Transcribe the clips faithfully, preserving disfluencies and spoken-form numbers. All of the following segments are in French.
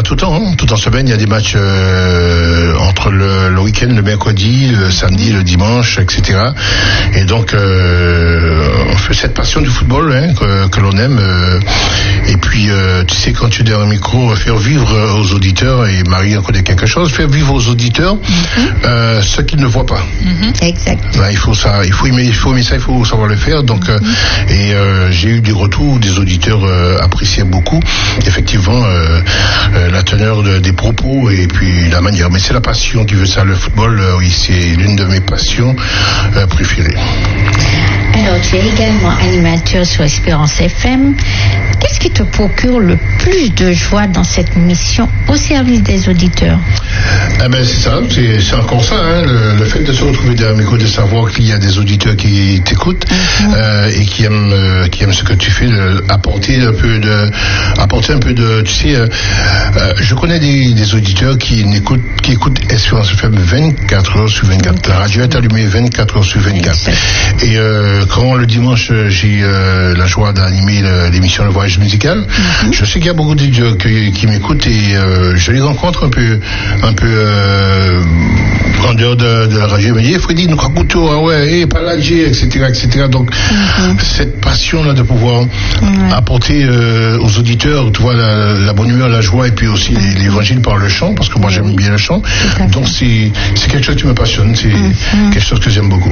tout le temps, hein. Tout en semaine, il y a des matchs euh, entre le, le week-end, le mercredi, le samedi, le dimanche, et cetera. Et donc, euh, on fait cette passion du football hein, que, que l'on aime. Euh, et puis, euh, tu sais, quand tu es derrière un micro, faire vivre aux auditeurs, et Marie en connaît quelque chose, faire vivre aux auditeurs mm-hmm. euh, ce qu'ils ne voient pas. Mm-hmm. Exact. Là, il faut ça, il faut aimer, il faut aimer ça, il faut savoir le faire. Donc, mm-hmm. euh, et euh, j'ai eu des retours, des auditeurs euh, appréciaient beaucoup, effectivement, euh, euh, la teneur de, des propos et puis la manière. Mais c'est la passion qui veut ça. Le football, euh, oui, c'est l'une de mes passions euh, préférées. Alors, tu es également animateur sur Espérance F M. Qu'est-ce qui te procure le plus de joie dans cette mission au service des auditeurs? Eh ben, c'est ça, c'est, c'est encore ça, hein, le, le fait de se retrouver derrière un micro, de savoir qu'il y a des auditeurs qui t'écoutent mm-hmm. euh, et qui aiment, euh, qui aiment ce que tu fais, de, apporter un peu de, apporter un peu de, tu sais, euh, euh, je connais des, des auditeurs qui n'écoutent, qui écoutent Espérance F M vingt-quatre heures sur vingt-quatre. La radio est allumée vingt-quatre heures sur vingt-quatre. Et euh, quand le dimanche j'ai euh, la joie d'animer le, l'émission Le Voyage musical, mm-hmm. je sais qu'il y a beaucoup d'auditeurs qui, qui m'écoutent et euh, je les rencontre un peu, un peu euh, en dehors de, de la radio. Ils me disent, Freddy, nous écoutons, ah ouais, et Paladji, et cetera, et cetera. Donc mm-hmm. cette passion-là de pouvoir ouais. apporter euh, aux auditeurs, tu vois, la, la bonne humeur, la joie, et puis aussi mm-hmm. l'évangile par le chant, parce que moi j'aime bien le chant. Donc c'est, c'est quelque chose qui me passionne, c'est mm-hmm. quelque chose que j'aime beaucoup.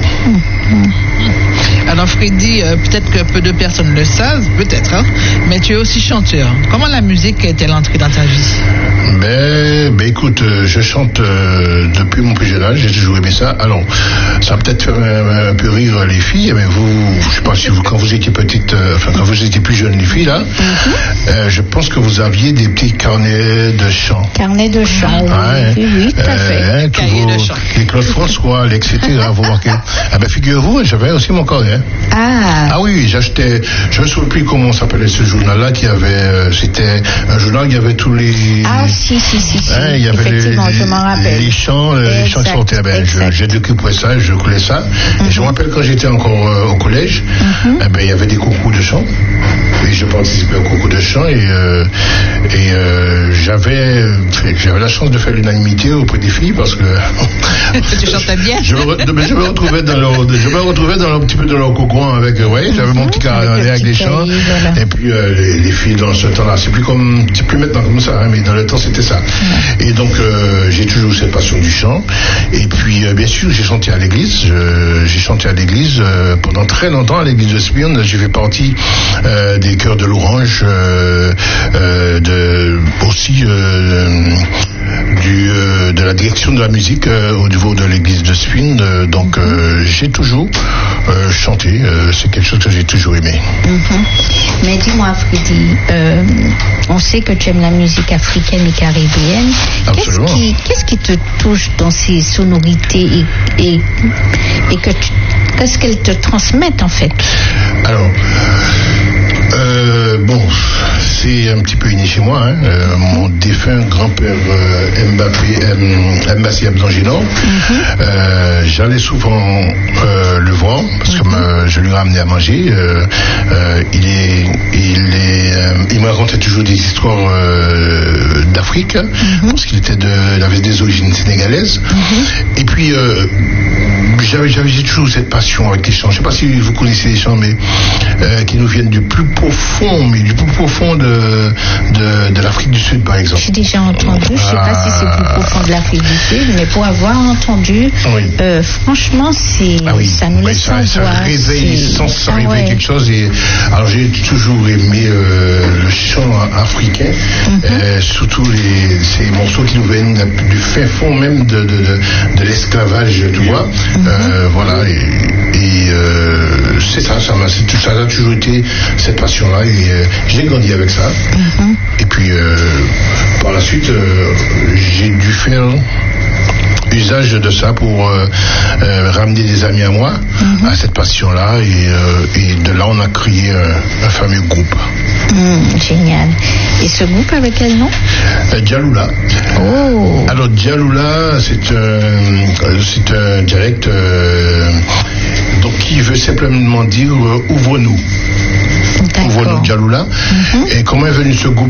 Mm-hmm. Alors Freddy, euh, peut-être que peu de personnes le savent, peut-être, hein, mais tu es aussi chanteur. Comment la musique est-elle entrée dans ta vie? Ben, ben écoute, euh, je chante euh, depuis mon plus jeune âge, j'ai toujours aimé ça. Alors, ça va peut-être faire un, un peu rire les filles, mais vous, je sais pas si vous, quand vous étiez petite, euh, enfin quand vous étiez plus jeune les filles là, mm-hmm. euh, je pense que vous aviez des petits carnets de chant. Carnets de chant, ah, oui, hein, oui, oui, tout à euh, fait. Hein, Cahiers vos, de chant. Les Claude François, et cetera. Vous marquez. Ah ben figurez-vous, j'avais aussi mon carnet. Ah. Ah oui, j'achetais, je ne sais plus comment s'appelait ce journal-là, qui avait, euh, c'était un journal qui avait tous les. Ah si si si. si. Hein, il y avait les, je m'en rappelle. les chants, les chants qui sortaient. Ben, je, j'ai découpé ça, je coulais ça. Mm-hmm. Et je me rappelle quand j'étais encore euh, au collège, mm-hmm. eh ben il y avait des concours de chant. Et je participais au concours de chant et euh, et euh, j'avais j'avais la chance de faire l'unanimité auprès des filles parce que tu chantais bien. je, me, je me retrouvais dans leur je me retrouvais dans un petit peu dans leur cocon avec ouais j'avais mm-hmm. mon petit carnet avec, avec les chants voilà. Et puis euh, les, les filles dans ce temps-là c'est plus comme c'est plus maintenant comme ça hein, mais dans le temps c'était ça mm-hmm. Et donc euh, j'ai toujours cette passion du chant et puis euh, bien sûr j'ai chanté à l'église je, j'ai chanté à l'église euh, pendant très longtemps à l'église de Smyrne. J'ai fait partie euh, des chœurs de l'Orange euh, euh, de aussi euh, du euh, de la direction de la musique euh, au niveau de l'église de Smyrne euh, donc euh, j'ai toujours euh, chanté euh, c'est quelque chose que j'ai toujours aimé. Mm-hmm. Mais dis-moi Freddy, euh, on sait que tu aimes la musique africaine et caribéenne. Absolument. Qu'est-ce qui, qu'est-ce qui te touche dans ces sonorités et, et, et que tu, qu'est-ce qu'elles te transmettent en fait? Alors Euh, bon, c'est un petit peu inné chez moi. Hein. Euh, mon défunt grand-père euh, Mbappé, euh, Mbassé Abdangino, mm-hmm. euh, j'allais souvent euh, le voir parce mm-hmm. que me, je lui ramenais à manger. Euh, euh, il est, il est, euh, il me racontait toujours des histoires euh, d'Afrique mm-hmm. parce qu'il était de, il avait des origines sénégalaises. Mm-hmm. Et puis euh, j'avais, j'avais j'ai toujours cette passion avec les chants. Je ne sais pas si vous connaissez les chants, mais euh, qui nous viennent du plus profond, mais du plus profond de, de, de l'Afrique du Sud, par exemple. J'ai déjà entendu, je ne sais pas si c'est plus profond de l'Afrique du Sud, mais pour avoir entendu, oui. euh, franchement, c'est, ah oui. ça nous oui, laisse ça, en ça voix. réveille, sans, ça réveille ah ouais. quelque chose. Et, alors, j'ai toujours aimé euh, le chant africain, mm-hmm. euh, surtout les, ces morceaux qui nous viennent du fin fond même de, de, de, de l'esclavage, tu vois. Mm-hmm. Euh, voilà, et, et euh, c'est ça, ça m'a, c'est tout ça a toujours été cette passion-là, et euh, j'ai grandi avec ça. Mm-hmm. Et puis, euh, par la suite, euh, j'ai dû faire usage de ça pour euh, euh, ramener des amis à moi mm-hmm. à cette passion-là, et, euh, et de là, on a créé un, un fameux groupe. Mmh, génial. Et ce groupe avec quel nom? euh, Djaloula. Oh. Alors Djaloula, c'est un, c'est un dialecte euh, donc qui veut simplement dire euh, ouvre-nous. D'accord. Ouvre-nous Djaloula. Mm-hmm. Et comment est venu ce groupe?